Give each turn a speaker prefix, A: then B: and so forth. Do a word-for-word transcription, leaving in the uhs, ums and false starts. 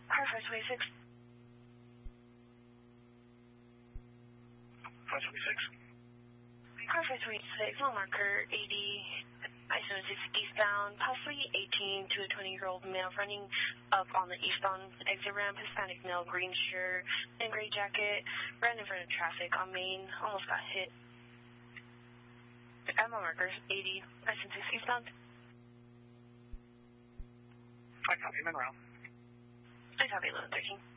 A: Car five twenty-six.
B: five twenty-six.
A: Car five twenty-six, mile marker eighty, I seventy-six eastbound, possibly eighteen to a twenty-year-old male running up on the eastbound exit ramp, Hispanic male, green shirt and gray jacket, ran in front of traffic on Main, almost got hit. At mile marker eighty, I seventy-six eastbound.
B: I copy, Monroe.
A: I copy, eleven thirteen.